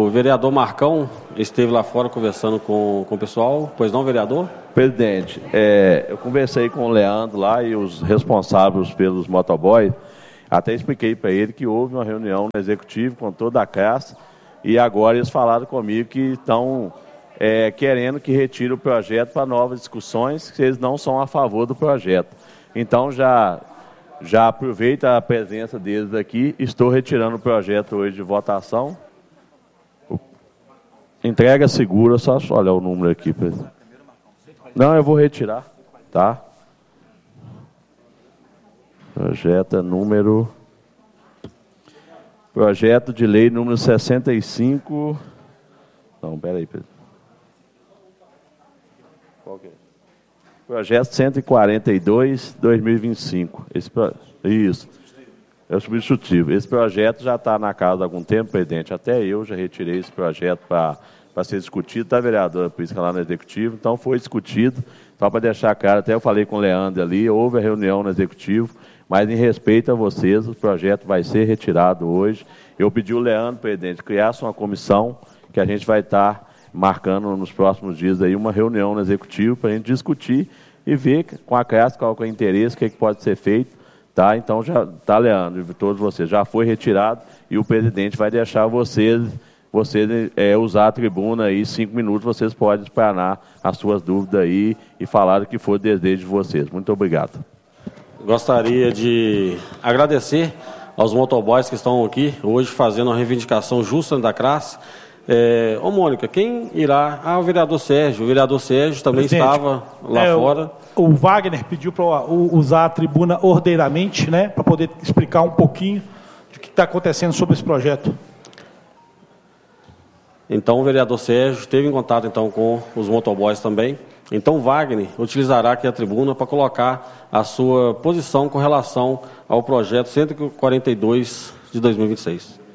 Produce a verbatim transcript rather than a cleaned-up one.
O vereador Marcão esteve lá fora conversando com, com o pessoal, pois não, vereador? Presidente, é, eu conversei com o Leandro lá e os responsáveis pelos motoboys, até expliquei para ele que houve uma reunião no executivo com toda a classe e agora eles falaram comigo que estão é, querendo que retire o projeto para novas discussões, que eles não são a favor do projeto. Então já, já aproveita a presença deles aqui, estou retirando o projeto hoje de votação. Entrega segura, só olha o número aqui, presidente. Não, eu vou retirar, tá? Projeto número... Projeto de lei número sessenta e cinco... Não, peraí, presidente. Qual que é? Projeto cento e quarenta e dois, dois mil e vinte e cinco. Esse pro... Isso. É o substitutivo. Esse projeto já está na casa há algum tempo, presidente. Até eu já retirei esse projeto para ser discutido, tá, vereadora Prisca, lá no Executivo. Então, foi discutido. Só para deixar claro, até eu falei com o Leandro ali, houve a reunião no Executivo, mas em respeito a vocês, o projeto vai ser retirado hoje. Eu pedi ao Leandro, presidente, criasse uma comissão que a gente vai estar marcando nos próximos dias aí uma reunião no Executivo para a gente discutir e ver com a classe qual que é o interesse, o que, é que pode ser feito. Tá, então, já, tá, Leandro, e todos vocês, já foi retirado e o presidente vai deixar vocês, vocês é, usar a tribuna aí, cinco minutos, vocês podem explanar as suas dúvidas aí e falar o que for desejo de vocês. Muito obrigado. Gostaria de agradecer aos motoboys que estão aqui hoje fazendo uma reivindicação justa da classe. É, ô, Mônica, quem irá? Ah, o vereador Sérgio. O vereador Sérgio também Presidente, estava lá é, fora. O, o Wagner pediu para usar a tribuna ordeiramente, né, para poder explicar um pouquinho do que está acontecendo sobre esse projeto. Então, o vereador Sérgio esteve em contato então, com os motoboys também. Então, o Wagner utilizará aqui a tribuna para colocar a sua posição com relação ao projeto cento e quarenta e dois de dois mil e vinte e seis.